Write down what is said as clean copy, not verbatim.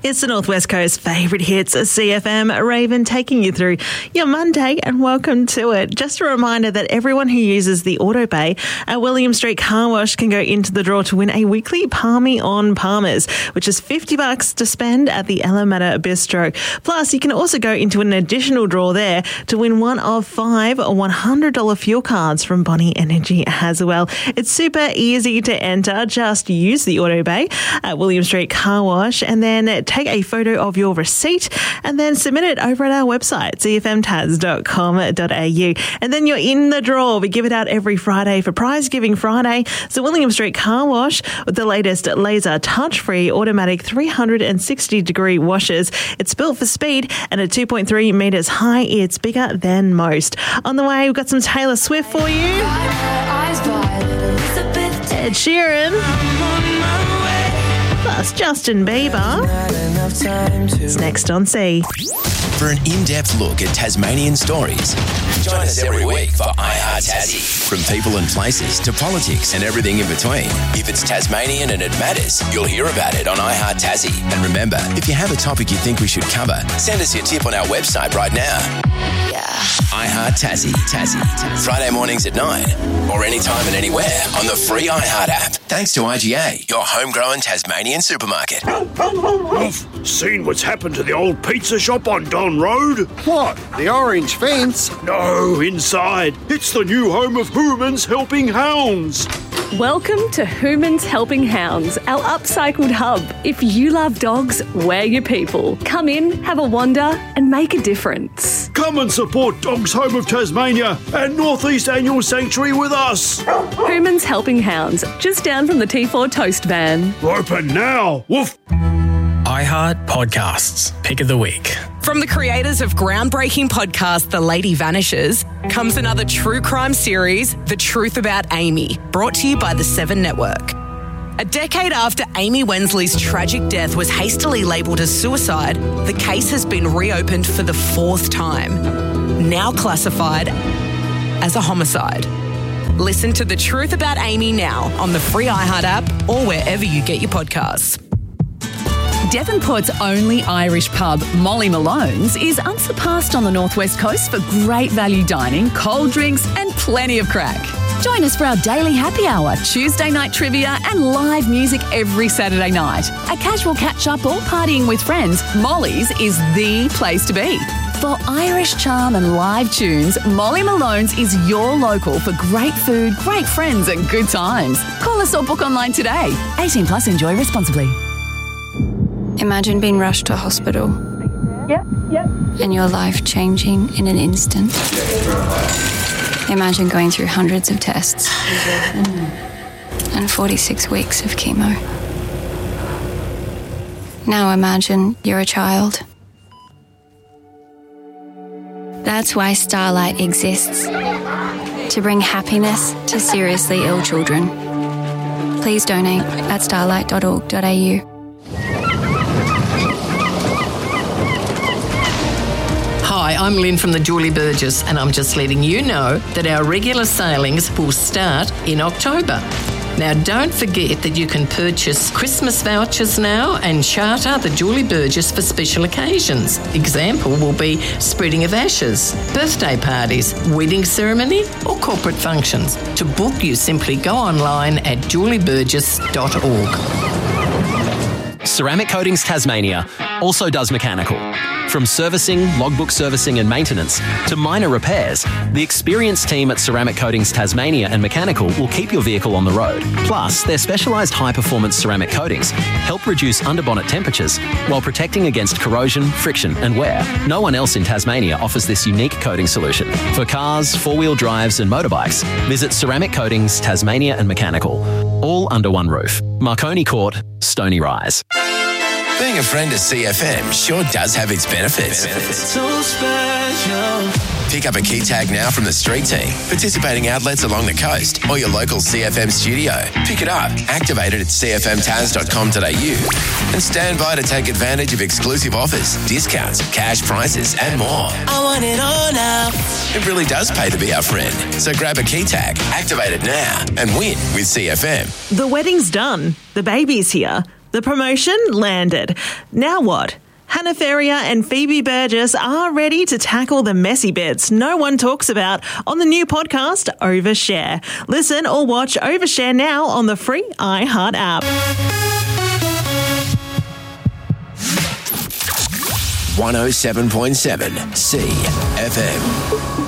It's the Northwest Coast favourite hits, CFM Raven, taking you through your Monday, and welcome to it. Just a reminder that everyone who uses the Auto Bay at William Street Car Wash can go into the draw to win a weekly Palmy on Palmers, which is $50 to spend at the Alameda Bistro. Plus, you can also go into an additional draw there to win one of 5 $100 fuel cards from Bonnie Energy as well. It's super easy to enter. Just use the Auto Bay at William Street Car Wash and then take a photo of your receipt and then submit it over at our website, cfmtas.com.au. And then you're in the draw. We give it out every Friday for Prize Giving Friday. So William Street Car Wash with the latest laser touch-free automatic 360-degree washers. It's built for speed and at 2.3 metres high, it's bigger than most. On the way, we've got some Taylor Swift for you. Ed Sheeran. Plus Justin Bieber. It's next on C. For an in-depth look at Tasmanian stories, join us every week for iHeart Tassie. From people and places to politics and everything in between. If it's Tasmanian and it matters, you'll hear about it on iHeart Tassie. And remember, if you have a topic you think we should cover, send us your tip on our website right now. Yeah. iHeart Tassie. Friday mornings at 9 or anytime and anywhere on the free iHeart app. Thanks to IGA, your homegrown Tasmanian supermarket. I've seen what's happened to the old pizza shop on Don Road. What? The orange fence? No, inside. It's the new home of Hooman's Helping Hounds. Welcome to Hooman's Helping Hounds, our upcycled hub. If you love dogs, we're your people. Come in, have a wander and make a difference. Come and support Dogs Home of Tasmania and Northeast Annual Sanctuary with us. Hooman's Helping Hounds, just down from the T4 Toast van. Open now. Woof. iHeart Podcasts, Pick of the Week. From the creators of groundbreaking podcast The Lady Vanishes comes another true crime series, The Truth About Amy, brought to you by the 7 Network. A decade after Amy Wensley's tragic death was hastily labelled as suicide, the case has been reopened for the 4th time, now classified as a homicide. Listen to The Truth About Amy now on the free iHeart app or wherever you get your podcasts. Devonport's only Irish pub, Molly Malone's, is unsurpassed on the Northwest Coast for great value dining, cold drinks and plenty of crack. Join us for our daily happy hour, Tuesday night trivia and live music every Saturday night. A casual catch-up or partying with friends, Molly's is the place to be. For Irish charm and live tunes, Molly Malone's is your local for great food, great friends and good times. Call us or book online today. 18 plus, enjoy responsibly. Imagine being rushed to hospital. Yep. And your life changing in an instant. Imagine going through hundreds of tests. And 46 weeks of chemo. Now imagine you're a child. That's why Starlight exists. To bring happiness to seriously ill children. Please donate at starlight.org.au. Hi, I'm Lynn from the Julie Burgess, and I'm just letting you know that our regular sailings will start in October. Now, don't forget that you can purchase Christmas vouchers now and charter the Julie Burgess for special occasions. Example will be spreading of ashes, birthday parties, wedding ceremony or corporate functions. To book, you simply go online at julieburgess.org. Ceramic Coatings Tasmania also does mechanical. From servicing, logbook servicing and maintenance to minor repairs, the experienced team at Ceramic Coatings Tasmania and Mechanical will keep your vehicle on the road. Plus, their specialised high-performance ceramic coatings help reduce underbonnet temperatures while protecting against corrosion, friction and wear. No one else in Tasmania offers this unique coating solution. For cars, four-wheel drives and motorbikes, visit Ceramic Coatings Tasmania and Mechanical. All under one roof. Marconi Court, Stony Rise. Being a friend of CFM sure does have its benefits. So special. Pick up a key tag now from the street team, participating outlets along the coast or your local CFM studio. Pick it up, activate it at cfmtaz.com.au and stand by to take advantage of exclusive offers, discounts, cash prizes and more. I want it all now. It really does pay to be our friend. So grab a key tag, activate it now and win with CFM. The wedding's done. The baby's here. The promotion landed. Now what? Hannah Ferrier and Phoebe Burgess are ready to tackle the messy bits no one talks about on the new podcast, Overshare. Listen or watch Overshare now on the free iHeart app. 107.7 CFM.